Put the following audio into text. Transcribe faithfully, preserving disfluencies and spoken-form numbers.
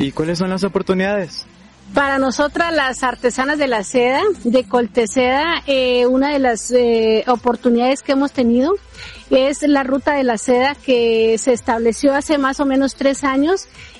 ¿Y cuáles son las oportunidades? Para nosotras, las artesanas de la seda, de Colteseda, eh, una de las eh, oportunidades que hemos tenido es la ruta de la seda que se estableció hace más o menos tres años